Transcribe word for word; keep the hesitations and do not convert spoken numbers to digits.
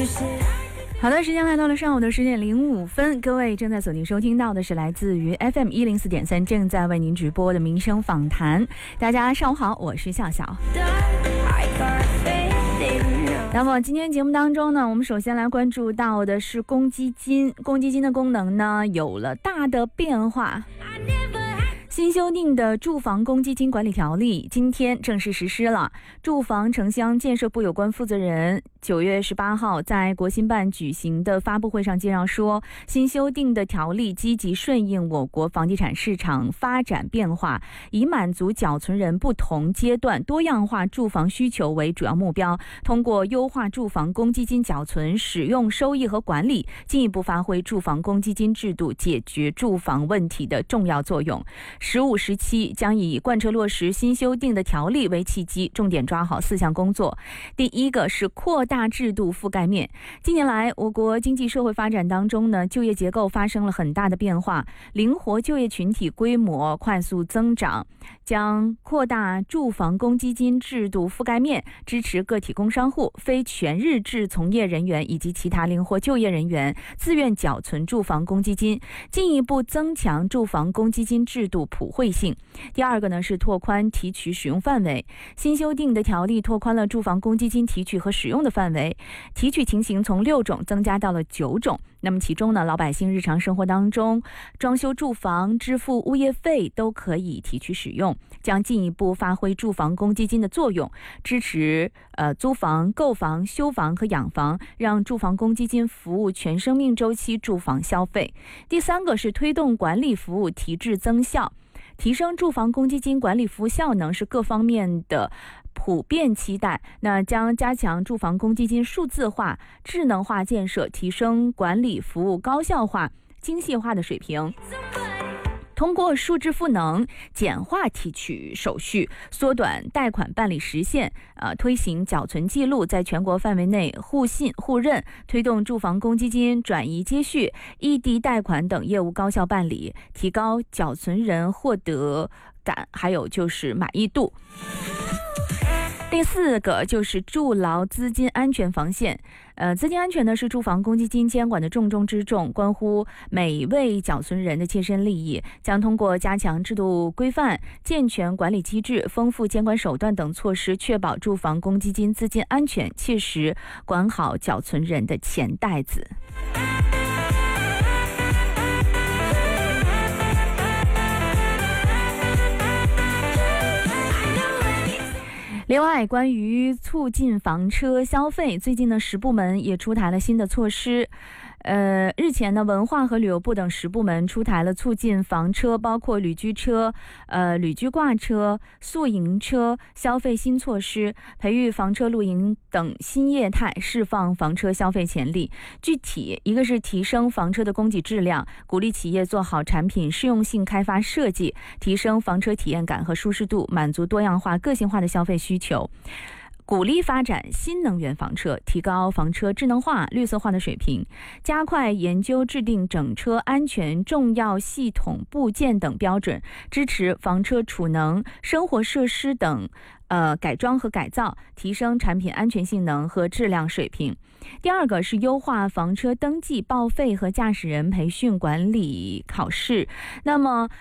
好的，时间来到了上午的十点零五分，各位正在锁定收听到的是来自于 F M 一零四点三正在为您直播的民生访谈。大家上午好，我是笑笑。那么今天节目当中呢，我们首先来关注到的是公积金。公积金的功能呢有了大的变化。新修订的住房公积金管理条例今天正式实施了。住房城乡建设部有关负责人九月十八号在国新办举行的发布会上介绍说，新修订的条例积极顺应我国房地产市场发展变化，以满足缴存人不同阶段多样化住房需求为主要目标，通过优化住房公积金缴存、使用、收益和管理，进一步发挥住房公积金制度解决住房问题的重要作用。十五时期将以贯彻落实新修订的条例为契机，重点抓好四项工作。第一个是扩大制度覆盖面。近年来，我国经济社会发展当中呢，就业结构发生了很大的变化，灵活就业群体规模快速增长，将扩大住房公积金制度覆盖面，支持个体工商户、非全日制从业人员以及其他灵活就业人员自愿缴存住房公积金，进一步增强住房公积金制度普惠性。第二个呢是拓宽提取使用范围。新修订的条例拓宽了住房公积金提取和使用的范围，提取情形从六种增加到了九种。那么其中呢，老百姓日常生活当中装修住房、支付物业费都可以提取使用，将进一步发挥住房公积金的作用，支持呃租房、购房、修房和养房，让住房公积金服务全生命周期住房消费。第三个是推动管理服务提质增效。提升住房公积金管理服务效能是各方面的普遍期待，那将加强住房公积金数字化、智能化建设，提升管理服务高效化、精细化的水平。通过数字赋能，简化提取手续，缩短贷款办理时限，呃，推行缴存记录，在全国范围内互信互认，推动住房公积金转移接续、异地贷款等业务高效办理，提高缴存人获得感，还有就是满意度。第四个就是筑牢资金安全防线。呃，资金安全呢是住房公积金监管的重中之重，关乎每位缴存人的切身利益，将通过加强制度规范、健全管理机制、丰富监管手段等措施，确保住房公积金资金安全，切实管好缴存人的钱袋子。另外，关于促进房车消费，最近呢，十部门也出台了新的措施。呃，日前呢，文化和旅游部等十部门出台了促进房车，包括旅居车、呃旅居挂车、宿营车消费新措施，培育房车露营等新业态，释放房车消费潜力。具体一个是提升房车的供给质量，鼓励企业做好产品适用性开发设计，提升房车体验感和舒适度，满足多样化、个性化的消费需求。鼓励发展新能源房车，提高房车智能化、绿色化的水平，加快研究制定整车安全重要系统部件等标准，支持房车储能、生活设施等呃改装和改造，提升产品安全性能和质量水平。第二个是优化房车登记、报废和驾驶人培训管理考试。那么